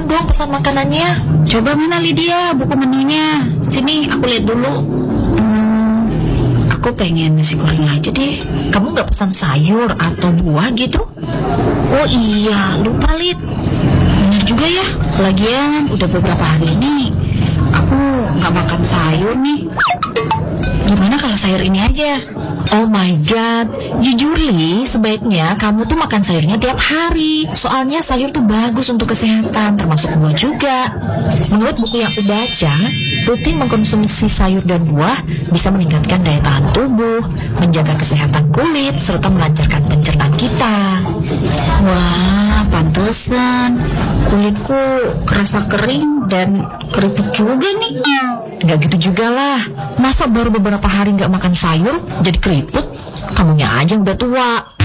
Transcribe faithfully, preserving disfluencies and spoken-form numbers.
dong pesan makanannya. Coba mana Lydia buku menunya? Sini aku lihat dulu. Hmm, aku pengen nasi goreng aja deh. Kamu gak pesan sayur atau buah gitu? Oh iya, lupa Lid. Bener juga ya. Lagian udah beberapa hari ini aku gak makan sayur nih. Gimana kalau sayur ini aja? Oh my god, jujur Li, sebaiknya kamu tuh makan sayurnya tiap hari. Soalnya sayur tuh bagus untuk kesehatan, termasuk buah juga. Menurut buku yang aku baca, rutin mengkonsumsi sayur dan buah bisa meningkatkan daya tahan tubuh, menjaga kesehatan kulit, serta melancarkan pencernaan kita. Wah, pantesan kulitku kerasa kering dan keriput juga nih. Nggak gitu juga lah. Masa baru beberapa hari nggak makan sayur jadi keriput? Kamunya aja yang udah tua.